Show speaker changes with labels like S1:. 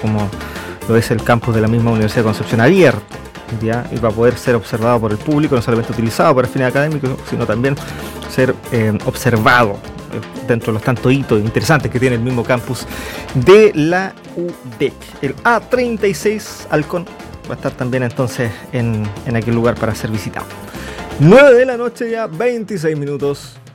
S1: como lo es el campus de la misma Universidad de Concepción abierto, ¿ya? Y va a poder ser observado por el público, no solamente utilizado para fines académicos, sino también ser observado dentro de los tantos hitos interesantes que tiene el mismo campus de la UDEC. El A36 Halcón va a estar también entonces en aquel lugar para ser visitado. 9 de la noche ya, 26 minutos.